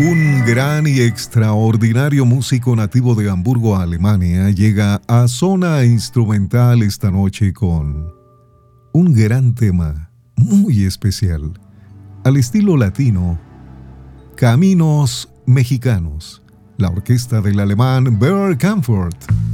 Un gran y extraordinario músico nativo de Hamburgo, Alemania, llega a Zona Instrumental esta noche con un gran tema muy especial, al estilo latino, Caminos Mexicanos, la orquesta del alemán Bert Kaempfert.